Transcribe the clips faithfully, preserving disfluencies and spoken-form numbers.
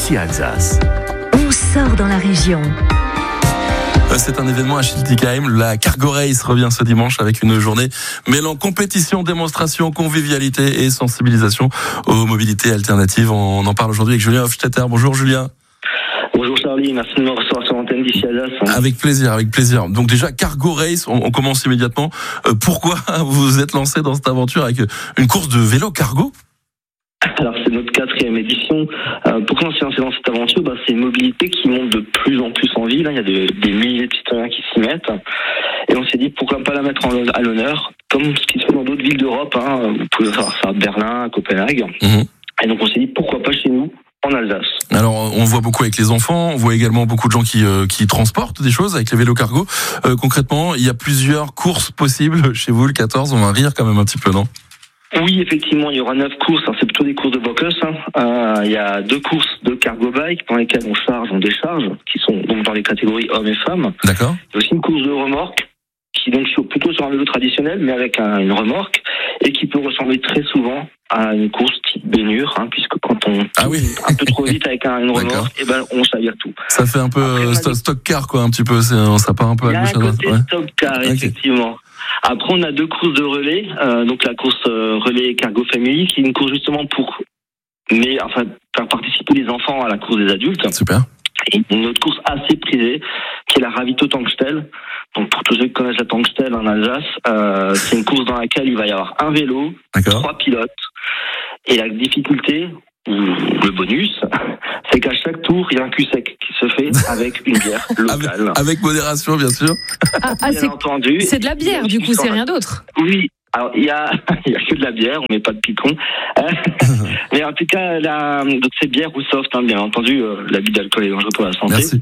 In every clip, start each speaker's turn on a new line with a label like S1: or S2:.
S1: Ici Alsace.
S2: On sort dans la région.
S3: C'est un événement à Schiltigheim. La Cargo Race revient ce dimanche avec une journée mêlant compétition, démonstration, convivialité et sensibilisation aux mobilités alternatives. On en parle aujourd'hui avec Julien Hofstetter. Bonjour Julien.
S4: Bonjour Charlie, merci de me recevoir sur l'antenne d'ici Alsace.
S3: Avec plaisir, avec plaisir. Donc déjà, Cargo Race, on, on commence immédiatement. Euh, pourquoi vous vous êtes lancé dans cette aventure avec une course de vélo cargo ?
S4: Alors c'est notre quatrième édition. Euh, pourquoi on s'est lancé dans cette aventure ? bah, C'est une mobilité qui monte de plus en plus en ville. Hein. Il y a de, des milliers de citoyens qui s'y mettent. Et on s'est dit pourquoi pas la mettre en, à l'honneur, comme ce qui se fait dans d'autres villes d'Europe. Hein. Vous pouvez faire ça à Berlin, à Copenhague. Mmh. Et donc on s'est dit pourquoi pas chez nous, en Alsace.
S3: Alors on voit beaucoup avec les enfants, on voit également beaucoup de gens qui, euh, qui transportent des choses avec les vélos cargo. Euh, concrètement, il y a plusieurs courses possibles chez vous, le quatorze. On va rire quand même un petit peu, non ?
S4: Oui, effectivement, il y aura neuf courses. C'est plutôt des courses de Vocus. Hein. Euh, il y a deux courses de cargo bike dans lesquelles on charge, on décharge, qui sont donc dans les catégories hommes et femmes.
S3: D'accord.
S4: Il y a aussi une course de remorque, qui est donc plutôt sur un vélo traditionnel, mais avec un, une remorque, et qui peut ressembler très souvent à une course type baignure, hein, puisque quand on
S3: ah oui.
S4: un peu trop vite avec un, une remorque, et ben on chavire tout.
S3: Ça fait un peu Après, st- stock car quoi, un petit peu. C'est, ça part un peu à gauche à droite.
S4: Il y a un côté stock car,
S3: okay.
S4: effectivement. Après, on a deux courses de relais, euh, donc la course euh, relais Cargo Family, qui est une course justement pour, mais enfin faire participer les enfants à la course des adultes.
S3: Super.
S4: Et une autre course assez prisée, qui est la Ravito Tankstelle. Donc pour tous ceux qui connaissent la Tankstelle en Alsace, euh, c'est une course dans laquelle il va y avoir un vélo, D'accord. trois pilotes, et la difficulté, ou le bonus, c'est qu'à chaque tour, il y a un cul sec qui se fait avec une bière locale.
S3: Avec, avec modération, bien sûr.
S5: Ah, ah,
S4: bien
S5: c'est,
S4: entendu.
S5: C'est de la bière, du coup, c'est rien d'autre.
S4: Oui. Alors, il y a, il y a que de la bière, on met pas de picon. Mais en tout cas, la, donc c'est bière ou soft, hein, bien entendu, euh, l'abus d'alcool est dangereux pour la santé.
S3: Merci.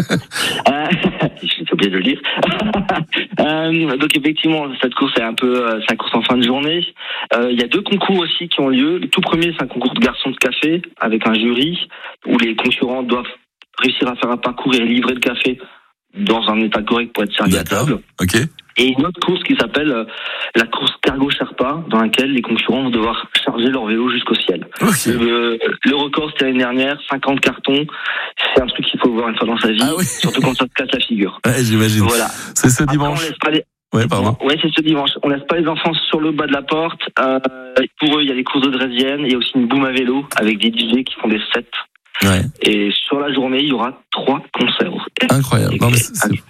S4: euh, j'ai oublié de le dire. euh, donc effectivement, cette course est un peu, euh, c'est la course en fin de journée. Euh, il y a deux concours aussi qui ont lieu. Le tout premier, c'est un concours de garçons de café avec un jury où les concurrents doivent réussir à faire un parcours et livrer le café dans un état correct pour être servi à table.
S3: Ok.
S4: Et une autre course qui s'appelle euh, la course Cargo Sherpa, dans laquelle les concurrents vont devoir charger leur vélo jusqu'au ciel.
S3: Okay.
S4: Le, le record, c'était l'année dernière, cinquante cartons. C'est un truc qu'il faut voir une fois dans sa vie, ah oui. surtout quand ça se casse la figure.
S3: Ouais, j'imagine.
S4: Voilà.
S3: C'est ce
S4: Après,
S3: dimanche.
S4: on laisse pas les...
S3: Ouais, pardon.
S4: Ouais, c'est ce dimanche. On laisse pas les enfants sur le bas de la porte. Euh, pour eux, il y a les courses de Dresdienne. Il y a aussi une boum à vélo avec des D J qui font des sets.
S3: Ouais.
S4: Et sur la journée, il y aura trois concerts.
S3: Incroyable. Non, mais c'est, c'est...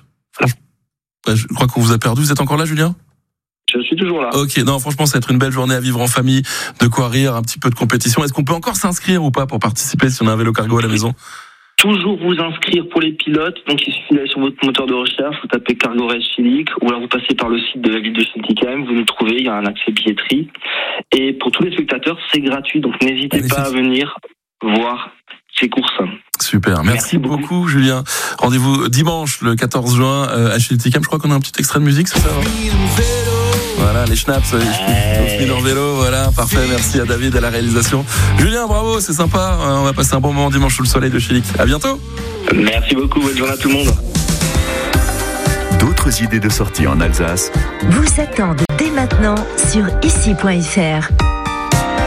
S3: Je crois qu'on vous a perdu. Vous êtes encore là, Julien ?
S4: Je suis toujours là.
S3: Ok, non, franchement, ça va être une belle journée à vivre en famille, de quoi rire, un petit peu de compétition. Est-ce qu'on peut encore s'inscrire ou pas pour participer si on a un vélo cargo à la maison ?
S4: Toujours vous inscrire pour les pilotes. Donc, il suffit d'aller sur votre moteur de recherche, vous tapez Cargo Race Schillig, ou alors vous passez par le site de la ville de Schiltigheim, vous nous trouvez, il y a un accès billetterie. Et pour tous les spectateurs, c'est gratuit, donc n'hésitez Magnifique. pas à venir voir ces courses.
S3: Super, merci, merci beaucoup. beaucoup Julien. Rendez-vous dimanche le quatorze juin euh, à Schiltigheim. Je crois qu'on a un petit extrait de musique, c'est ça hein Voilà, les schnapps, les leur vélo, voilà, parfait. Merci à David à la réalisation. Julien, bravo, c'est sympa. On va passer un bon moment dimanche sous le soleil de Schillig. À bientôt.
S4: Merci beaucoup, bonne journée à tout le monde.
S1: D'autres idées de sortie en Alsace
S2: vous attendent dès maintenant sur ici point f r.